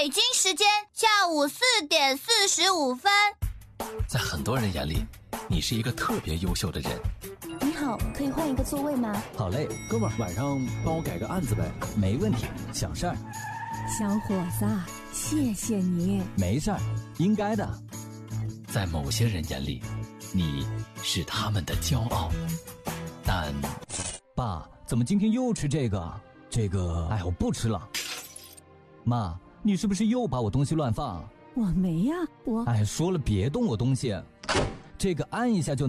北京时间下午4点45分。 在很多人眼里，你是一个特别优秀的人。 你好，可以换一个座位吗？ 好嘞，哥们儿，晚上帮我改个案子呗。没问题，小事儿。 小伙子，谢谢你。 没事儿，应该的。 在某些人眼里，你是他们的骄傲，但…… 爸，怎么今天又吃这个？哎，我不吃了。妈，你是不是又把我东西乱放？ 我没呀， 哎，说了别动我东西，这个按一下就